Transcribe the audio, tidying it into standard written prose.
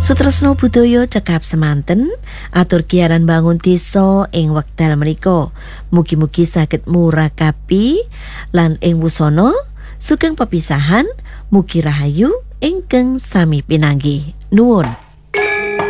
Sutresno budaya cekap semanten atur kiaran bangun desa ing wekdal menika. Mugi-mugi saged murakabi lan ing wusana sugeng pepisahan mugi rahayu ingkang sami pinanggih. Nuwun.